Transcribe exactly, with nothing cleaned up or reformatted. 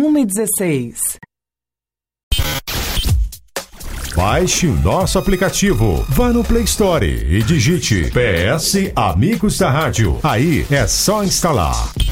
uma e dezesseis. Baixe o nosso aplicativo. Vá no Play Store e digite P S Amigos da Rádio. Aí é só instalar.